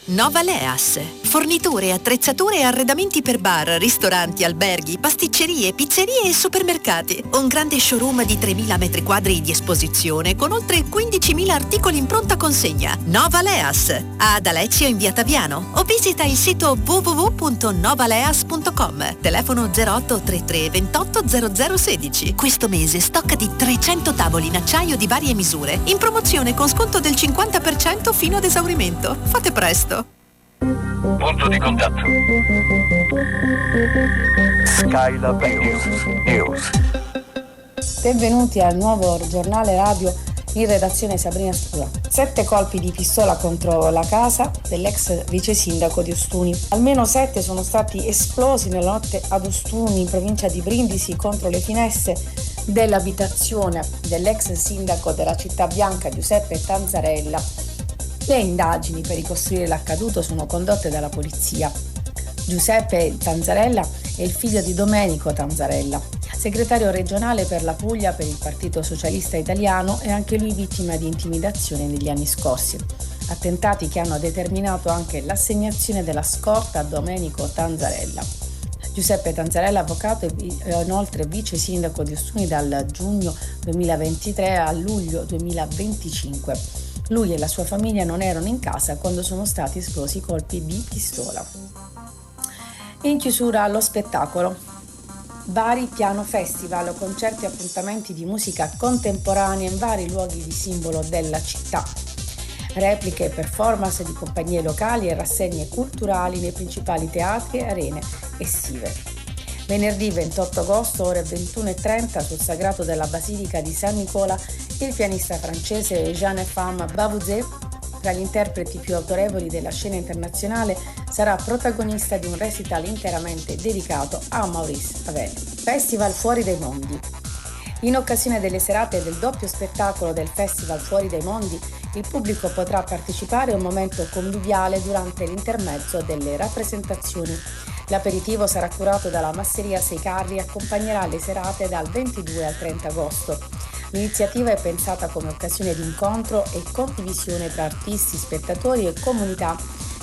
Nova Leas. Forniture, attrezzature e arredamenti per bar, ristoranti, alberghi, pasticcerie, pizzerie e supermercati. Un grande showroom di 3.000 metri quadri di esposizione con oltre 15.000 articoli in pronta consegna. Nova Leas. Ad Alezio in via Taviano. O visita il sito www.novaleas.com. Telefono 0833 28 0016. Questo mese stock di 300 tavoli in acciaio di varie misure. In promozione con sconto del 50% fino ad esaurimento. Fate presto. Punto di contatto. Skylab News. Benvenuti al nuovo giornale radio in redazione Sabrina Spura. 7 colpi di pistola contro la casa dell'ex vice sindaco di Ostuni. Almeno 7 sono stati esplosi nella notte ad Ostuni, in provincia di Brindisi, contro le finestre dell'abitazione dell'ex sindaco della città bianca Giuseppe Tanzarella. Le indagini per ricostruire l'accaduto sono condotte dalla polizia. Giuseppe Tanzarella è il figlio di Domenico Tanzarella, segretario regionale per la Puglia per il Partito Socialista Italiano, e anche lui vittima di intimidazione negli anni scorsi. Attentati che hanno determinato anche l'assegnazione della scorta a Domenico Tanzarella. Giuseppe Tanzarella, avvocato, è inoltre vice sindaco di Ostuni dal giugno 2023 a luglio 2025. Lui e la sua famiglia non erano in casa quando sono stati esplosi colpi di pistola. In chiusura allo spettacolo. Vari piano festival, concerti e appuntamenti di musica contemporanea in vari luoghi di simbolo della città. Repliche e performance di compagnie locali e rassegne culturali nei principali teatri e arene estive. Venerdì 28 agosto, ore 21:30, sul sagrato della Basilica di San Nicola, il pianista francese Jean-Femme Bavouzet, tra gli interpreti più autorevoli della scena internazionale, sarà protagonista di un recital interamente dedicato a Maurice Ravel. Festival Fuori dai Mondi. In occasione delle serate del doppio spettacolo del Festival Fuori dai Mondi, il pubblico potrà partecipare a un momento conviviale durante l'intermezzo delle rappresentazioni. L'aperitivo sarà curato dalla Masseria Sei Carri e accompagnerà le serate dal 22 al 30 agosto. L'iniziativa è pensata come occasione di incontro e condivisione tra artisti, spettatori e comunità